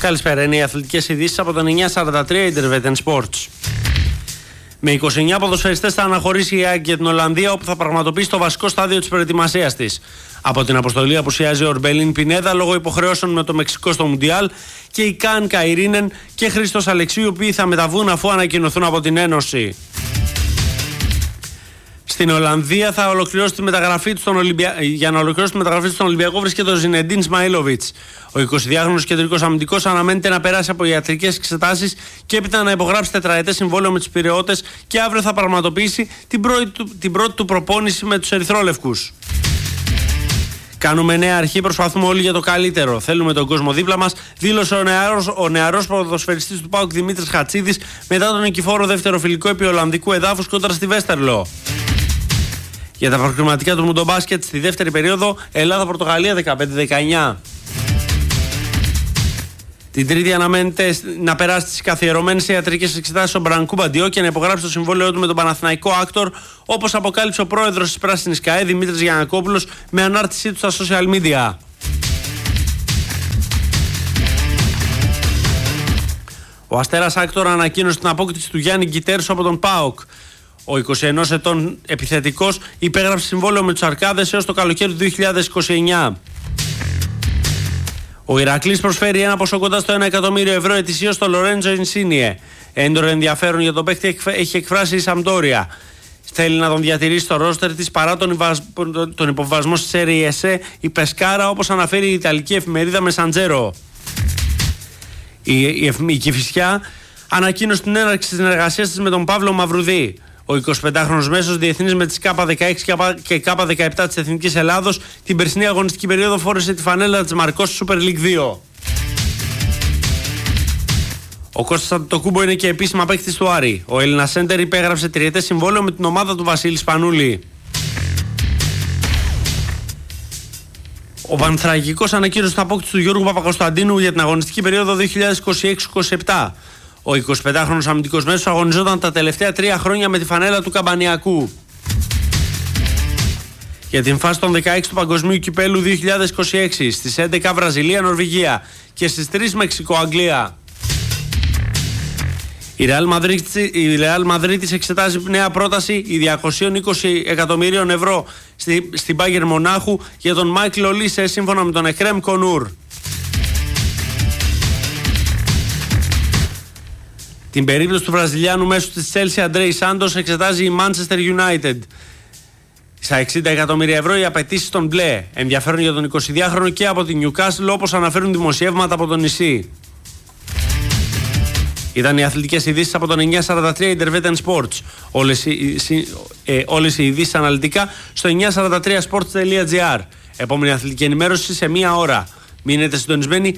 Καλησπέρα, είναι οι αθλητικές ειδήσεις από το 943 Intervetten Sports. Με 29 ποδοσφαιριστές θα αναχωρήσει η ΑΕΚ για την Ολλανδία, όπου θα πραγματοποιήσει το βασικό στάδιο της προετοιμασίας της. Από την αποστολή απουσιάζει ο Ορμπελίν Πινέδα λόγω υποχρεώσεων με το Μεξικό στο Μουντιάλ και οι Καν Καϊρίνεν και Χρήστος Αλεξίου, οι οποίοι θα μεταβούν αφού ανακοινωθούν από την Ένωση. Στην Ολλανδία θα ολοκληρώσει τη μεταγραφή του για να ολοκληρώσει τη μεταγραφή του στον Ολυμπιακό βρίσκεται ο Ζινεντίν Σμαΐλοβιτς. Ο 22χρονος κεντρικός αμυντικός αναμένεται να περάσει από ιατρικές εξετάσεις και έπειτα να υπογράψει τετραετές συμβόλαιο με τους Πειραιώτες και αύριο θα πραγματοποιήσει την πρώτη του προπόνηση με τους Ερυθρόλευκους. Κάνουμε νέα αρχή, προσπαθούμε όλοι για το καλύτερο. Θέλουμε τον κόσμο δίπλα μας, δήλωσε ο νεαρός ποδοσφαιριστής του ΠΑΟΚ Δημήτρης Χατσίδης μετά τον νικηφόρο δεύτερο φιλικό επί Ολλανδικού εδάφους κόντρα στη Βέστερλο. Για τα προκριματικά του Μουντομπάσκετ στη δεύτερη περίοδο, Ελλάδα-Πορτογαλία 15-19. Την Τρίτη αναμένεται να περάσει τις καθιερωμένες ιατρικές εξετάσεις ο Μπρανκού Μπαντιό και να υπογράψει το συμβόλαιό του με τον Παναθηναϊκό Άκτορ, όπως αποκάλυψε ο πρόεδρος της Πράσινης ΚΑΕ Δημήτρης Γιαννακόπουλος με ανάρτησή του στα social media. Ο Αστέρας Άκτορ ανακοίνωσε την απόκτηση του Γιάννη Γκιτέρσου από τον ΠΑΟΚ. Ο 21 ετών επιθετικός υπέγραψε συμβόλαιο με τους Αρκάδες έως το καλοκαίρι του 2029. Ο Ηρακλής προσφέρει ένα ποσό κοντά στο 1 εκατομμύριο ευρώ ετησίως στο Λορέντζο Ινσίνιε. Έντορο ενδιαφέρον για τον παίκτη έχει εκφράσει η Σαμπντόρια. Θέλει να τον διατηρήσει στο ρόστερ της παρά τον υποβασμό στη Σέρι Εσέ η Πεσκάρα, όπως αναφέρει η Ιταλική εφημερίδα Μεσαντζέρο. Η Κηφισιά ανακοίνωσε την έναρξη της συνεργασίας της με τον Παύλο Μαυρουδή. Ο 25χρονος μέσος διεθνής με τις K16 και K17 της Εθνικής Ελλάδος την περσινή αγωνιστική περίοδο φόρεσε τη φανέλα της Μαρκός Super League 2. Ο Κώστας Αντετοκούμπο είναι και επίσημα παίκτης του Άρη. Ο Έλληνας Σέντερ υπέγραψε τριετές συμβόλαιο με την ομάδα του Βασίλη Σπανούλη. Ο Πανθρακικός ανακοίνωσε την απόκτηση του Γιώργου Παπακοσταντίνου για την αγωνιστική περίοδο 2026-27. Ο 25χρονος αμυντικός μέσος αγωνιζόταν τα τελευταία 3 χρόνια με τη φανέλα του Καμπανιακού. Για την φάση των 16 του Παγκοσμίου Κυπέλου 2026 στις 11 Βραζιλία-Νορβηγία και στις 3 Μεξικό-Αγγλία. Η Ρεάλ Μαδρίτης εξετάζει νέα πρόταση 220 εκατομμυρίων ευρώ στην Μπάγερ Μονάχου για τον Μάικλ Ολίσε σύμφωνα με τον Εκρέμ Κονούρ. Την περίπτωση του Βραζιλιάνου μέσου της Chelsea Αντρέι Σάντος εξετάζει η Manchester United. Στα 60 εκατομμύρια ευρώ οι απαιτήσεις των μπλε. Ενδιαφέρον για τον 22χρονο και από την Newcastle, όπως αναφέρουν δημοσιεύματα από το νησί. Ήταν οι αθλητικές ειδήσεις από τον 943 Intervetten Sports. Όλες οι ειδήσεις αναλυτικά στο 943sports.gr. Επόμενη αθλητική ενημέρωση σε 1 ώρα. Μείνετε συντονισμένοι.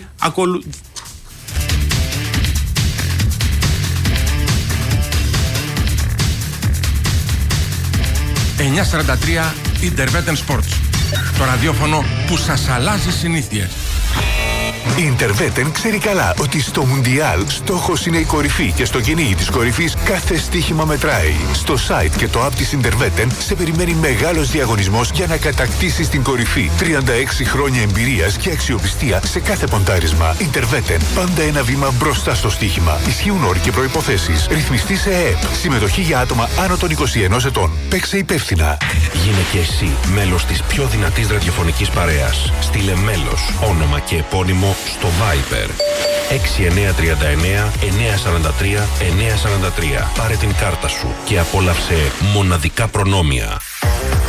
943 Intervetten Sports. Το ραδιόφωνο που σας αλλάζει συνήθειες. Η Intervetten ξέρει καλά ότι στο Μουντιάλ στόχος είναι η κορυφή και στο κυνήγι της κορυφής κάθε στοίχημα μετράει. Στο site και το app της Intervetten σε περιμένει μεγάλος διαγωνισμός για να κατακτήσεις την κορυφή. 36 χρόνια εμπειρίας και αξιοπιστία σε κάθε ποντάρισμα. Intervetten, πάντα ένα βήμα μπροστά στο στοίχημα. Ισχύουν όροι και προϋποθέσεις. Ρυθμιστή σε ΕΕΠ. Συμμετοχή για άτομα άνω των 21 ετών. Παίξε υπεύθυνα. Γίνε και εσύ μέλος της πιο δυνατής ραδιοφωνικής παρέας. Στείλε μέλος, όνομα και επώνυμο στο Viber 6939 943 943. Πάρε την κάρτα σου και απόλαυσε μοναδικά προνόμια.